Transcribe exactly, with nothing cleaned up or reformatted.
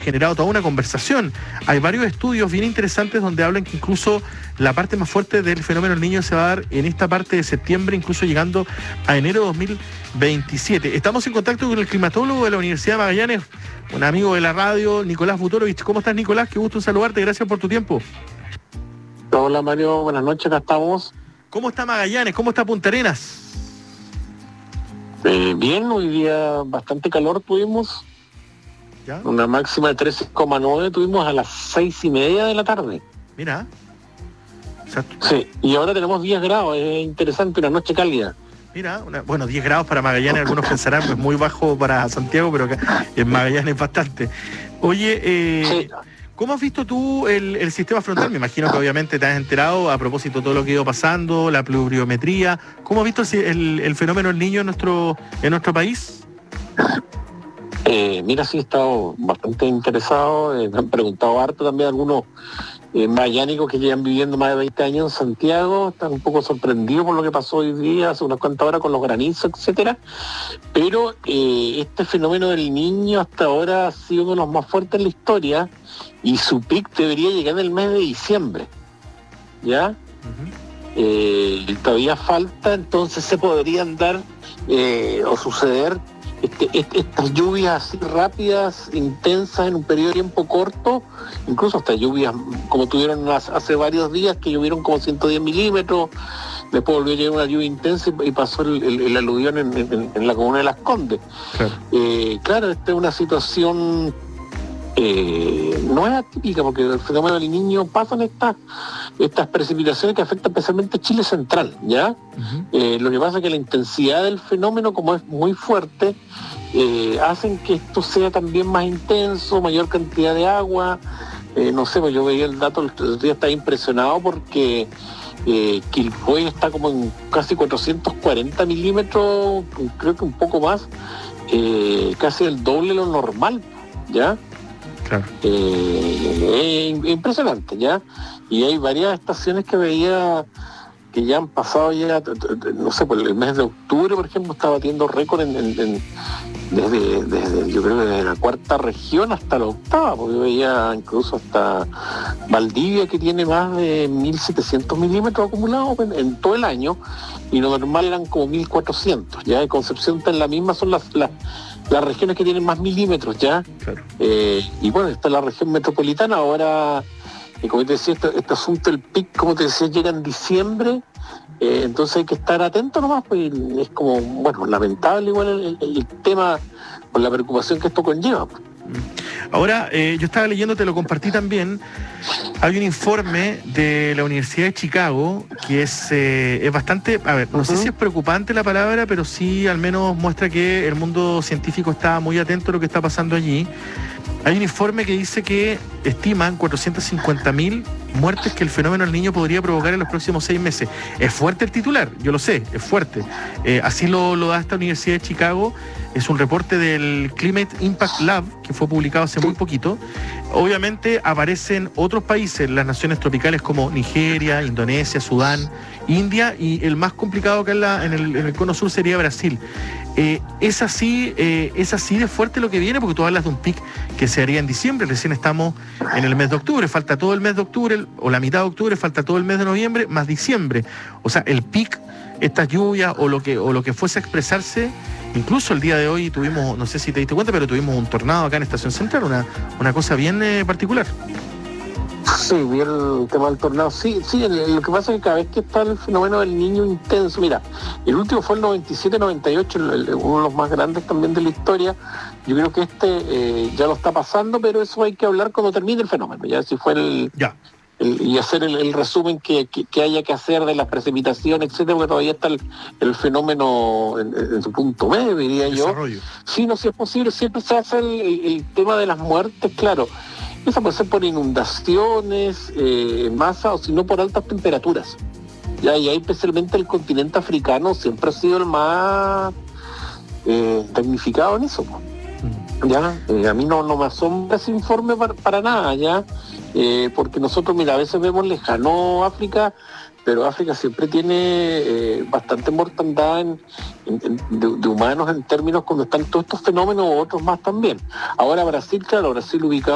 generado toda una conversación. Hay varios estudios bien interesantes donde hablan que incluso la parte más fuerte del fenómeno del Niño se va a dar en esta parte de septiembre, incluso llegando a enero de dos mil veintisiete. Estamos en contacto con el climatólogo de la Universidad de Magallanes, un amigo de la radio, Nicolás Butorovich. ¿Cómo estás, Nicolás? Qué gusto saludarte, gracias por tu tiempo. Hola, Mario, buenas noches, acá estamos. ¿Cómo está Magallanes? ¿Cómo está Punta Arenas? Eh, bien, hoy día bastante calor tuvimos. ¿Ya? Una máxima de trece coma nueve tuvimos a las seis y media de la tarde. Mira. Exacto. Sí, y ahora tenemos diez grados, es interesante, una noche cálida. Mira, una, bueno, diez grados para Magallanes, algunos pensarán que es muy bajo para Santiago, pero acá en Magallanes es bastante. Oye, eh, sí. ¿Cómo has visto tú el, el sistema frontal? Me imagino que obviamente te has enterado a propósito de todo lo que ha ido pasando, la pluviometría. ¿Cómo has visto el, el, el fenómeno del Niño en nuestro, en nuestro país? Eh, mira, sí he estado bastante interesado, eh, me han preguntado harto también algunos eh, magallánicos que llevan viviendo más de veinte años en Santiago, están un poco sorprendidos por lo que pasó hoy día, hace unas cuantas horas con los granizos, etcétera. Pero eh, este fenómeno del Niño hasta ahora ha sido uno de los más fuertes en la historia y su pic debería llegar en el mes de diciembre, ¿ya? Uh-huh. Eh, todavía falta, entonces se podrían dar eh, o suceder Este, este, estas lluvias así rápidas, intensas en un periodo de tiempo corto, incluso hasta lluvias como tuvieron hace varios días, que llovieron como ciento diez milímetros, después volvió a llegar una lluvia intensa y, y pasó el, el, el aluvión en, en, en la comuna de Las Condes. Claro, eh, claro esta es una situación eh, no es atípica, porque el fenómeno del Niño pasan estas estas precipitaciones que afectan especialmente Chile central, ¿ya? Uh-huh. Eh, lo que pasa es que la intensidad del fenómeno, como es muy fuerte, eh, hacen que esto sea también más intenso, mayor cantidad de agua. Eh, no sé, pues yo veía el dato, el otro día estaba impresionado porque eh, Quilpué está como en casi cuatrocientos cuarenta milímetros, creo que un poco más, eh, casi el doble de lo normal, ¿ya? Claro. Eh, eh, impresionante, ¿ya? Y hay varias estaciones que veía que ya han pasado ya, no sé, por el mes de octubre, por ejemplo, está batiendo récord en, en, en, desde, desde, yo creo que desde la cuarta región hasta la octava, porque yo veía incluso hasta Valdivia, que tiene más de mil setecientos milímetros acumulados en, en todo el año, y lo normal eran como mil cuatrocientos, ¿ya? Y Concepción está en la misma, son las... las las regiones que tienen más milímetros, ¿ya? Claro. Eh, y bueno, está la región metropolitana, ahora, eh, como te decía, este, este asunto, el pic, como te decía, llega en diciembre, eh, entonces hay que estar atento nomás, pues es como, bueno, lamentable igual el, el, el tema, por la preocupación que esto conlleva. Pues. Ahora, eh, yo estaba leyendo, te lo compartí también, hay un informe de la Universidad de Chicago que es, eh, es bastante, a ver, no uh-huh. sé si es preocupante la palabra, pero sí al menos muestra que el mundo científico está muy atento a lo que está pasando allí. Hay un informe que dice que estiman cuatrocientas cincuenta mil muertes que el fenómeno del Niño podría provocar en los próximos seis meses. Es fuerte el titular, yo lo sé, es fuerte. Eh, así lo, lo da esta Universidad de Chicago. Es un reporte del Climate Impact Lab que fue publicado hace muy poquito. Obviamente aparecen otros países, las naciones tropicales como Nigeria, Indonesia, Sudán, India, y el más complicado acá en, la, en, el, en el cono sur sería Brasil. Eh, es así, eh, es así de fuerte lo que viene, porque tú hablas de un pic que se haría en diciembre, recién estamos en el mes de octubre, falta todo el mes de octubre, o la mitad de octubre, falta todo el mes de noviembre, más diciembre. O sea, el pic, estas lluvias, o lo que, o lo que fuese a expresarse, incluso el día de hoy tuvimos, no sé si te diste cuenta, pero tuvimos un tornado acá en Estación Central, una, una cosa bien eh, particular. Sí, vi el tema del tornado. Sí, sí, lo que pasa es que cada vez que está el fenómeno del Niño intenso, mira, el último fue el noventa y siete noventa y ocho, el, el, uno de los más grandes también de la historia. Yo creo que este eh, ya lo está pasando, pero eso hay que hablar cuando termine el fenómeno, ya si fue el... Ya. El, y hacer el, el resumen que, que, que haya que hacer de las precipitaciones, etcétera, porque todavía está el, el fenómeno en, en su punto medio, diría Desarrollo. yo. Sí, no, si es posible, siempre se hace el, el, el tema de las muertes, claro. Esa puede ser por inundaciones, eh, masa, o si no por altas temperaturas. Ya, y ahí especialmente el continente africano siempre ha sido el más eh, damnificado en eso. Ya, eh, a mí no, no me asombra ese informe para, para nada, ya, eh, porque nosotros, mira, a veces vemos lejano África, pero África siempre tiene eh, bastante mortandad en, en, en, de, de humanos en términos cuando están todos estos fenómenos, otros más también. Ahora Brasil, claro, Brasil ubicado